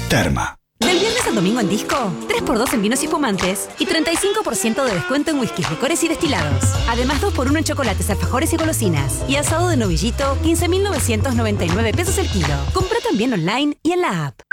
Terma. Del viernes al domingo en Disco, 3x2 en vinos y espumantes y 35% de descuento en whiskies, licores y destilados. Además, 2x1 en chocolates, alfajores y golosinas. Y asado de novillito, 15.999 pesos el kilo. Compra también online y en la app.